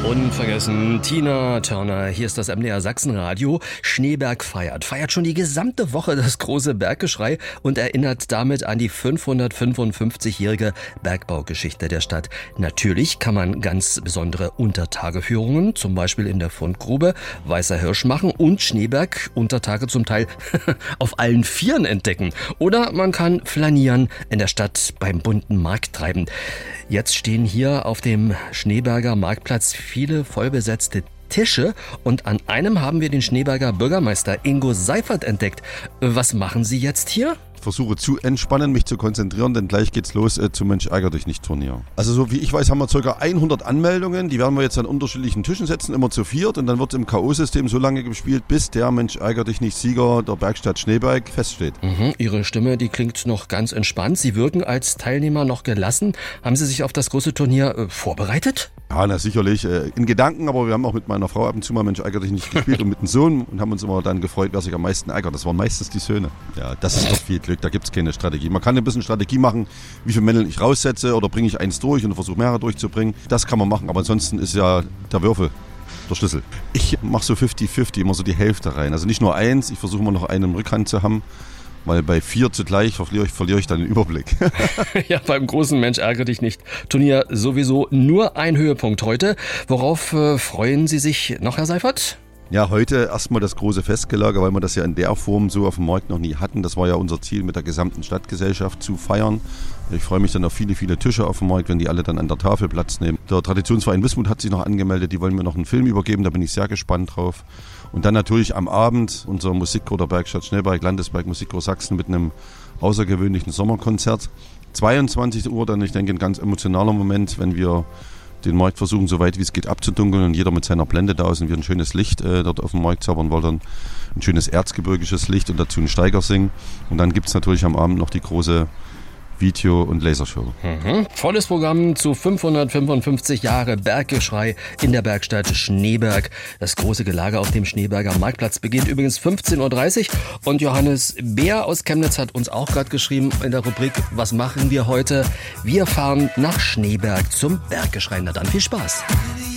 Unvergessen, Tina Turner, hier ist das MDR Sachsenradio. Schneeberg feiert schon die gesamte Woche das große Berggeschrei und erinnert damit an die 555-jährige Bergbaugeschichte der Stadt. Natürlich kann man ganz besondere Untertageführungen, zum Beispiel in der Fundgrube Weißer Hirsch machen und Schneeberg Untertage zum Teil auf allen Vieren entdecken. Oder man kann flanieren in der Stadt beim bunten Markttreiben. Jetzt stehen hier auf dem Schneeberger Marktplatz viele vollbesetzte Tische und an einem haben wir den Schneeberger Bürgermeister Ingo Seifert entdeckt. Was machen Sie jetzt hier? Ich versuche zu entspannen, mich zu konzentrieren, denn gleich geht's los zum Mensch ärger dich nicht Turnier. Also so wie ich weiß, haben wir ca. 100 Anmeldungen, die werden wir jetzt an unterschiedlichen Tischen setzen, immer zu viert und dann wird im K.O.-System so lange gespielt, bis der Mensch ärger dich nicht Sieger der Bergstadt Schneeberg feststeht. Ihre Stimme, die klingt noch ganz entspannt. Sie wirken als Teilnehmer noch gelassen. Haben Sie sich auf das große Turnier vorbereitet? Ja, na sicherlich, in Gedanken, aber wir haben auch mit meiner Frau ab und zu mal Mensch ärger dich nicht gespielt und mit dem Sohn und haben uns immer dann gefreut, wer sich am meisten ärgert. Das waren meistens die Söhne. Ja, das ist doch viel Glück, da gibt's keine Strategie. Man kann ein bisschen Strategie machen, wie viele Männel ich raussetze oder bringe ich eins durch und versuche mehrere durchzubringen. Das kann man machen, aber ansonsten ist ja der Würfel der Schlüssel. Ich mache so 50-50, immer so die Hälfte rein. Also nicht nur eins, ich versuche immer noch einen im Rückhand zu haben. Weil bei 4 zugleich verliere ich dann den Überblick. Ja, beim großen Mensch ärgere dich nicht Turnier sowieso nur ein Höhepunkt heute. Worauf freuen Sie sich noch, Herr Seifert? Ja, heute erstmal das große Festgelager, weil wir das ja in der Form so auf dem Markt noch nie hatten. Das war ja unser Ziel, mit der gesamten Stadtgesellschaft zu feiern. Ich freue mich dann auf viele, viele Tische auf dem Markt, wenn die alle dann an der Tafel Platz nehmen. Der Traditionsverein Wismut hat sich noch angemeldet, die wollen mir noch einen Film übergeben, da bin ich sehr gespannt drauf. Und dann natürlich am Abend unser Musikchor der Bergstadt Schneeberg, Landesberg Musikchor Sachsen mit einem außergewöhnlichen Sommerkonzert. 22 Uhr dann, ich denke, ein ganz emotionaler Moment, wenn wir den Markt versuchen, so weit wie es geht abzudunkeln und jeder mit seiner Blende da ist und wir ein schönes Licht dort auf dem Markt zaubern wollen, ein schönes erzgebirgisches Licht und dazu einen Steiger singen. Und dann gibt es natürlich am Abend noch die große Video- und Lasershow. Volles Programm zu 555 Jahre Berggeschrei in der Bergstadt Schneeberg. Das große Gelage auf dem Schneeberger Marktplatz beginnt übrigens 15.30 Uhr. Und Johannes Beer aus Chemnitz hat uns auch gerade geschrieben in der Rubrik Was machen wir heute? Wir fahren nach Schneeberg zum Berggeschrei. Na dann viel Spaß.